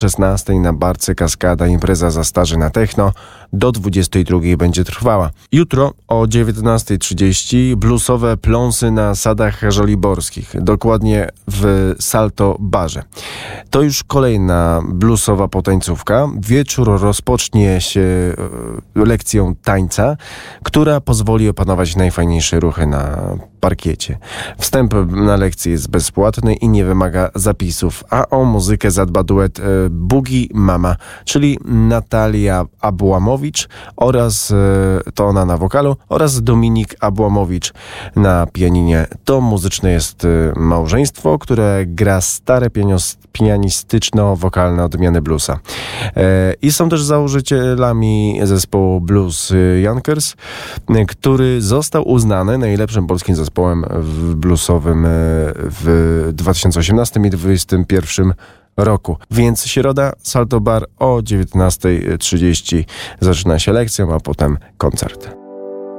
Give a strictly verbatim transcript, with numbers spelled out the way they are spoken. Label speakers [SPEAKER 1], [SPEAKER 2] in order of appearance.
[SPEAKER 1] szesnastej na barce Kaskada impreza za starzy na techno do dwudziestej drugiej będzie trwała. Jutro o dziewiętnastej trzydzieści bluesowe pląsy na sadach żoliborskich, dokładnie w Salto Barze. To już kolejna bluesowa potańcówka. Wieczór rozpocznie się lekcją tańca, która pozwoli opanować najfajniejsze ruchy na parkiecie. Wstęp na lekcję jest bezpłatny i nie wymaga zapisów, a o muzykę zadba duet e, Bugi Mama, czyli Natalia Abłamowicz oraz, e, to ona na wokalu, oraz Dominik Abłamowicz na pianinie. To muzyczne jest e, małżeństwo, które gra stare pianios, pianistyczno-wokalne odmiany bluesa. E, I są też założycielami zespołu Blues Yonkers, e, który został uznany najlepszym polskim zespołem w bluesowym w dwa tysiące osiemnastym i dwa tysiące dwudziestym pierwszym roku. Więc środa, Salto Bar o dziewiętnastej trzydzieści zaczyna się lekcją, a potem koncert.